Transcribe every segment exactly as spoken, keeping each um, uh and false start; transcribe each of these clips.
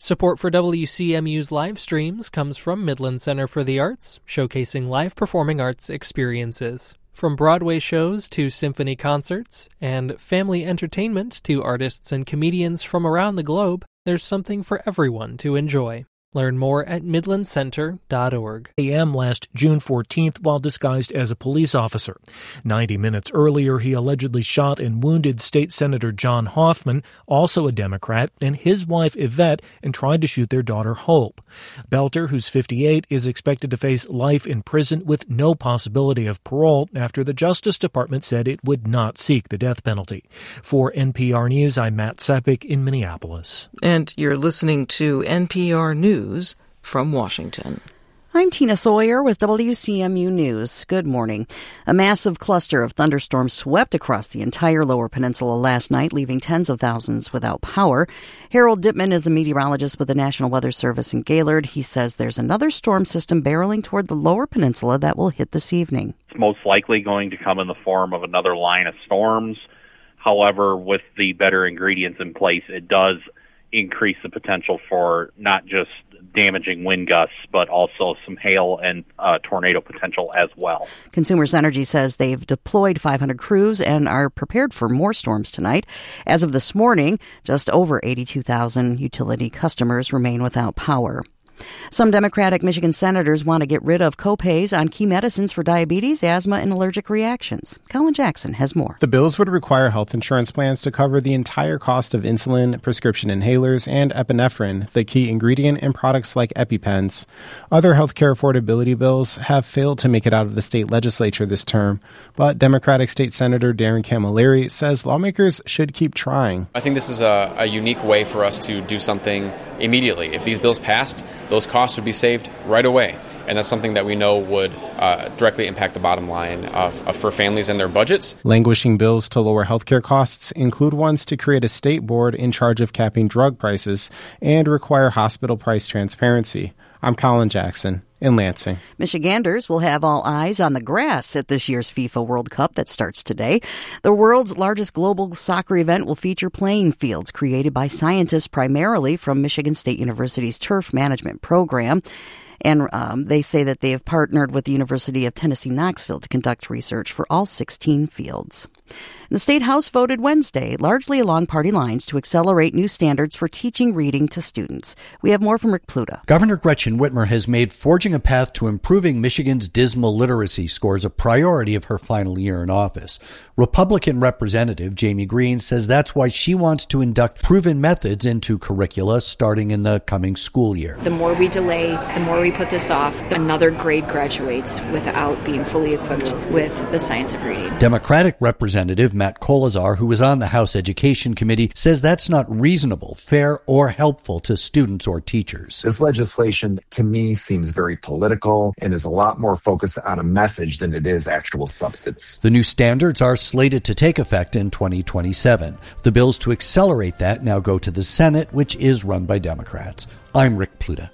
Support for W C M U's live streams comes from Midland Center for the Arts, showcasing live performing arts experiences. From Broadway shows to symphony concerts, and family entertainment to artists and comedians from around the globe, there's something for everyone to enjoy. Learn more at midland center dot org. A M last June fourteenth while disguised as a police officer. Ninety minutes earlier, he allegedly shot and wounded State Senator John Hoffman, also a Democrat, and his wife Yvette, and tried to shoot their daughter Hope. Belter, who's fifty-eight, is expected to face life in prison with no possibility of parole after the Justice Department said it would not seek the death penalty. For N P R News, I'm Matt Sepik in Minneapolis. And you're listening to N P R News from Washington. I'm Tina Sawyer with W C M U News. Good morning. A massive cluster of thunderstorms swept across the entire Lower Peninsula last night, leaving tens of thousands without power. Harold Dittman is a meteorologist with the National Weather Service in Gaylord. He says there's another storm system barreling toward the Lower Peninsula that will hit this evening. It's most likely going to come in the form of another line of storms. However, with the better ingredients in place, it does increase the potential for not just damaging wind gusts, but also some hail and uh, tornado potential as well. Consumers Energy says they've deployed five hundred crews and are prepared for more storms tonight. As of this morning, just over eighty-two thousand utility customers remain without power. Some Democratic Michigan senators want to get rid of copays on key medicines for diabetes, asthma, and allergic reactions. Colin Jackson has more. The bills would require health insurance plans to cover the entire cost of insulin, prescription inhalers, and epinephrine, the key ingredient in products like EpiPens. Other healthcare affordability bills have failed to make it out of the state legislature this term, but Democratic State Senator Darren Camilleri says lawmakers should keep trying. I think this is a, a unique way for us to do something immediately. If these bills passed, those costs would be saved right away. And that's something that we know would uh, directly impact the bottom line of, of, for families and their budgets. Languishing bills to lower healthcare costs include ones to create a state board in charge of capping drug prices and require hospital price transparency. I'm Colin Jackson in Lansing. Michiganders will have all eyes on the grass at this year's FIFA World Cup that starts today. The world's largest global soccer event will feature playing fields created by scientists primarily from Michigan State University's turf management program. And um, they say that they have partnered with the University of Tennessee Knoxville to conduct research for all sixteen fields. And the State House voted Wednesday, largely along party lines, to accelerate new standards for teaching reading to students. We have more from Rick Pluta. Governor Gretchen Whitmer has made forging a path to improving Michigan's dismal literacy scores a priority of her final year in office. Republican Representative Jamie Green says that's why she wants to induct proven methods into curricula starting in the coming school year. The more we delay, the more we put this off, another grade graduates without being fully equipped with the science of reading. Democratic Representative Matt Kolazar, who was on the House Education Committee, says that's not reasonable, fair, or helpful to students or teachers. This legislation, to me, seems very political and is a lot more focused on a message than it is actual substance. The new standards are slated to take effect in twenty twenty-seven. The bills to accelerate that now go to the Senate, which is run by Democrats. I'm Rick Pluta.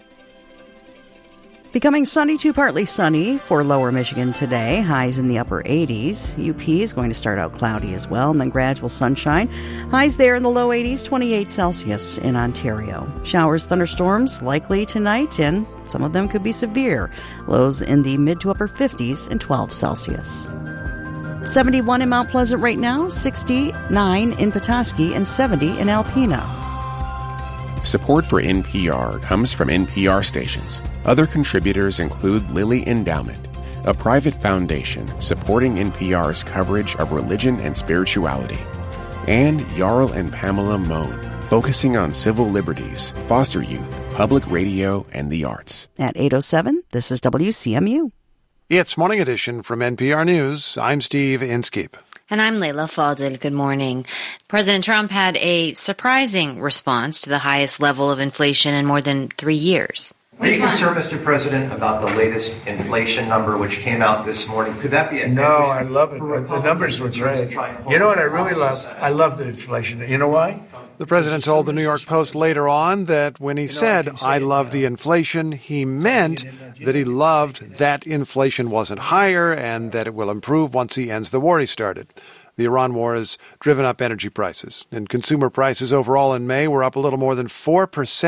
Becoming sunny to partly sunny for lower Michigan today. Highs in the upper eighties. U P is going to start out cloudy as well, and then gradual sunshine. Highs there in the low eighties, twenty-eight Celsius in Ontario. Showers, thunderstorms likely tonight, and some of them could be severe. Lows in the mid to upper fifties and twelve Celsius. seventy-one in Mount Pleasant right now, sixty-nine in Petoskey, and seventy in Alpena. Support for N P R comes from N P R stations. Other contributors include Lilly Endowment, a private foundation supporting N P R's coverage of religion and spirituality, and Jarl and Pamela Mohn, focusing on civil liberties, foster youth, public radio, and the arts. At eight oh seven, this is W C M U. It's Morning Edition from N P R News. I'm Steve Inskeep. And I'm Layla Fadel. Good morning. President Trump had a surprising response to the highest level of inflation in more than three years. Are you concerned, Mister President, about the latest inflation number which came out this morning? Could that be a No, I love it. The numbers were great. You know what I really love? I love the inflation. You know why? The president told the New York Post later on that when he said, I love the inflation, he meant that he loved that inflation wasn't higher and that it will improve once he ends the war he started. The Iran war has driven up energy prices, and consumer prices overall in May were up a little more than four percent.